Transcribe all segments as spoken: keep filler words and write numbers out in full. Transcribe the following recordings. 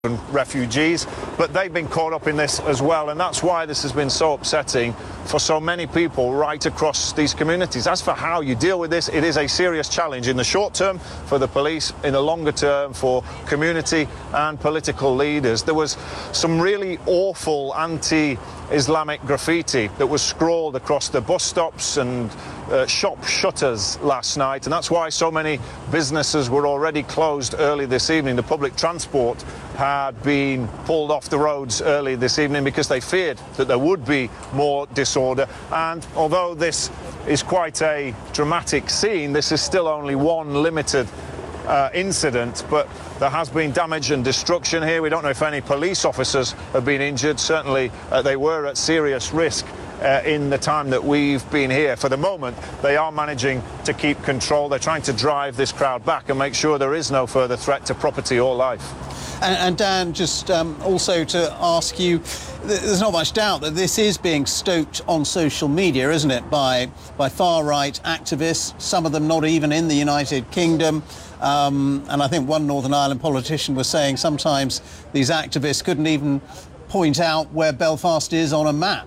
refugees, but they've been caught up in this as well, and that's why this has been so upsetting for so many people right across these communities. As for how you deal with this, it is a serious challenge in the short term for the police, in the longer term for community and political leaders. There was some really awful anti-Islamic graffiti that was scrawled across the bus stops and uh, shop shutters last night, and that's why so many businesses were already closed early this evening. The public transport had been pulled off the roads early this evening because they feared that there would be more disorder. And although this is quite a dramatic scene, this is still only one limited uh, incident, but there has been damage and destruction here. We don't know if any police officers have been injured. Certainly uh, they were at serious risk Uh, in the time that we've been here. For the moment, they are managing to keep control. They're trying to drive this crowd back and make sure there is no further threat to property or life. And, and Dan, just um, also to ask you, there's not much doubt that this is being stoked on social media, isn't it, by, by far-right activists, some of them not even in the United Kingdom. Um, and I think one Northern Ireland politician was saying sometimes these activists couldn't even point out where Belfast is on a map.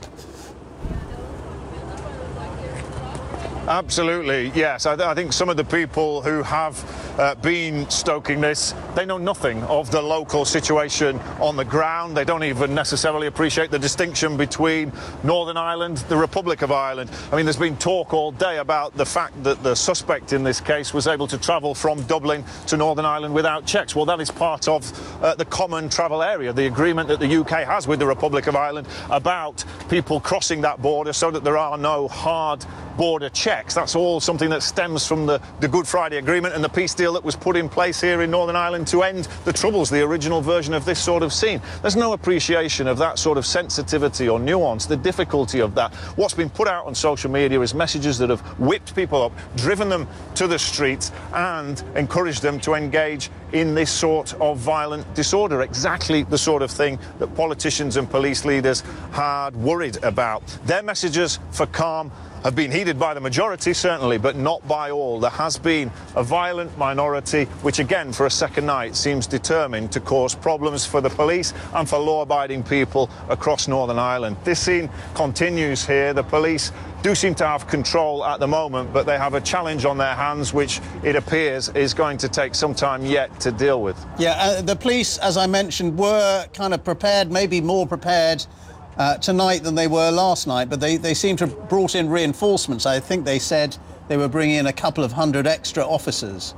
Absolutely, yes. I, th I think some of the people who have uh, been stoking this, they know nothing of the local situation on the ground. They don't even necessarily appreciate the distinction between Northern Ireland, the Republic of Ireland. I mean, there's been talk all day about the fact that the suspect in this case was able to travel from Dublin to Northern Ireland without checks. Well, that is part of uh, the common travel area, the agreement that the U K has with the Republic of Ireland about people crossing that border so that there are no hard border checks. That's all something that stems from the, the Good Friday Agreement and the peace deal that was put in place here in Northern Ireland to end the Troubles, the original version of this sort of scene. There's no appreciation of that sort of sensitivity or nuance, the difficulty of that. What's been put out on social media is messages that have whipped people up, driven them to the streets and encouraged them to engage in this sort of violent disorder, exactly the sort of thing that politicians and police leaders had worried about. Their messages for calm have been heeded by the majority, certainly, but not by all. There has been a violent minority, which again, for a second night, seems determined to cause problems for the police and for law-abiding people across Northern Ireland. This scene continues here. The police do seem to have control at the moment, but they have a challenge on their hands, which it appears is going to take some time yet to deal with. Yeah, uh, the police, as I mentioned, were kind of prepared, maybe more prepared Uh, tonight than they were last night, but they, they seem to have brought in reinforcements. I think they said they were bringing in a couple of hundred extra officers.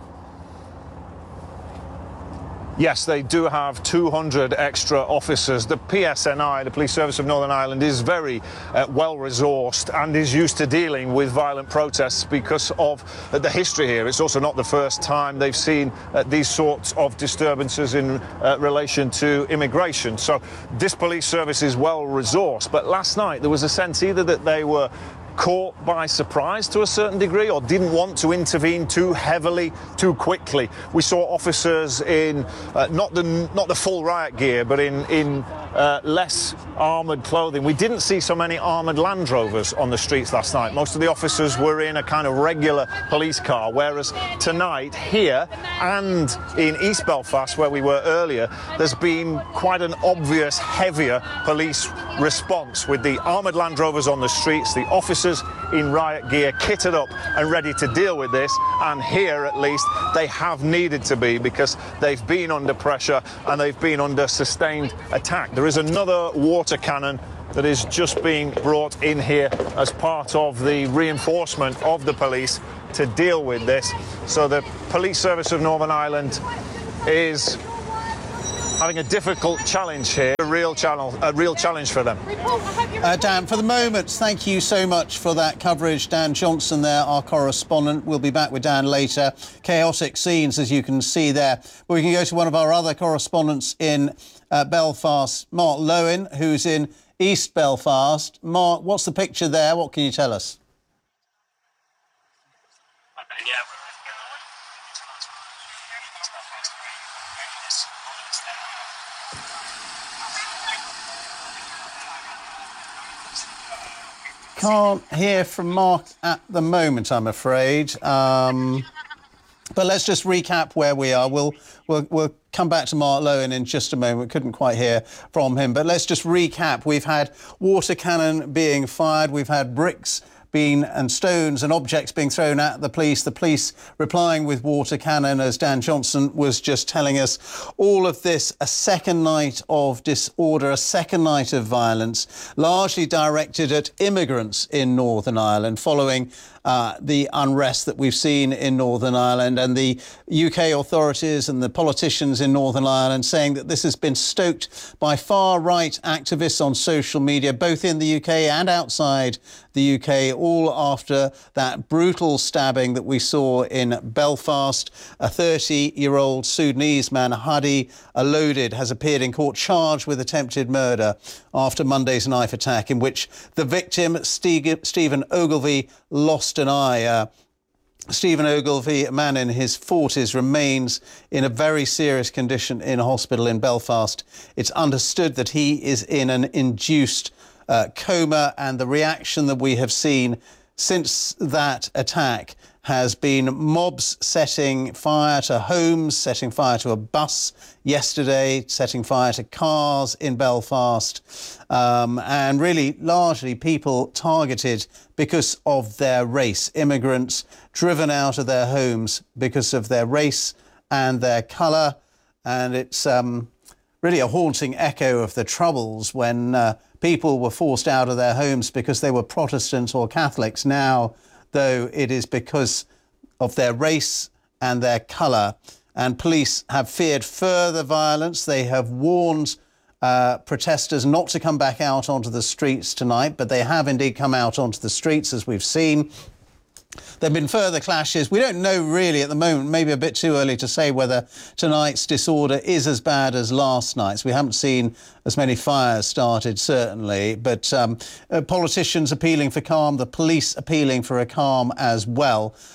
Yes, they do have two hundred extra officers. The P S N I, the Police Service of Northern Ireland, is very uh, well-resourced and is used to dealing with violent protests because of uh, the history here. It's also not the first time they've seen uh, these sorts of disturbances in uh, relation to immigration. So this police service is well-resourced. But last night there was a sense either that they were caught by surprise to a certain degree or didn't want to intervene too heavily, too quickly. We saw officers in uh, not the not the full riot gear, but in in uh, less armoured clothing. We didn't see so many armoured Land Rovers on the streets last night. Most of the officers were in a kind of regular police car, whereas tonight here and in East Belfast, where we were earlier, there's been quite an obvious heavier police response with the armoured Land Rovers on the streets, the officers in riot gear kitted up and ready to deal with this. And here, at least, they have needed to be because they've been under pressure and they've been under sustained attack. There is another water cannon that is just being brought in here as part of the reinforcement of the police to deal with this. So the Police Service of Northern Ireland is having a difficult challenge here, a real channel, a real challenge for them. Uh, Dan, for the moment, thank you so much for that coverage. Dan Johnson there, our correspondent. We'll be back with Dan later. Chaotic scenes, as you can see there. But we can go to one of our other correspondents in uh, Belfast, Mark Lowen, who's in East Belfast. Mark, what's the picture there? What can you tell us? Can't hear from Mark at the moment, I'm afraid. Um, But let's just recap where we are. We'll, we'll, we'll come back to Mark Lowen in just a moment. Couldn't quite hear from him. But let's just recap. We've had water cannon being fired. We've had bricks being and stones and objects being thrown at the police. The police replying with water cannon, as Dan Johnson was just telling us. All of this, a second night of disorder, a second night of violence, largely directed at immigrants in Northern Ireland, following Uh, the unrest that we've seen in Northern Ireland, and the U K authorities and the politicians in Northern Ireland saying that this has been stoked by far-right activists on social media, both in the U K and outside the U K, all after that brutal stabbing that we saw in Belfast. A thirty-year-old Sudanese man, Hadi Alodid, has appeared in court charged with attempted murder after Monday's knife attack, in which the victim, Stephen Ogilvie, lost an eye. Uh, Stephen Ogilvie, a man in his forties, remains in a very serious condition in a hospital in Belfast. It's understood that he is in an induced uh, coma, and the reaction that we have seen since that attack has been mobs setting fire to homes, setting fire to a bus yesterday, setting fire to cars in Belfast, um, and really largely people targeted because of their race. Immigrants driven out of their homes because of their race and their colour. And it's um, really a haunting echo of the Troubles, when uh, people were forced out of their homes because they were Protestants or Catholics. Now, though, it is because of their race and their colour. And police have feared further violence. They have warned uh, protesters not to come back out onto the streets tonight, but they have indeed come out onto the streets, as we've seen. There have been further clashes. We don't know really at the moment, maybe a bit too early to say whether tonight's disorder is as bad as last night's. We haven't seen as many fires started, certainly, but um, uh, politicians appealing for calm, the police appealing for a calm as well.